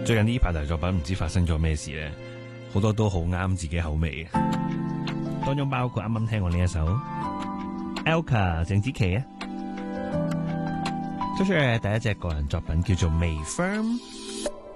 最近呢排題作品唔知發生咗咩事咧，好多都好啱自己口味，當中包括啱啱聽過呢一首 Elka 鄭子琪推出嘅第一隻個人作品叫做《微 Firm》。